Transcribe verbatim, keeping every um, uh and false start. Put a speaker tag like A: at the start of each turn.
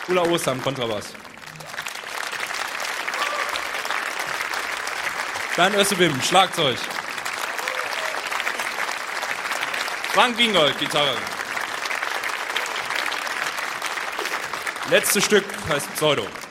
A: Ulla Ostam, Kontrabass. Bernd Össebim, Schlagzeug. Frank Wingold, Gitarre. Letztes Stück heißt Pseudo.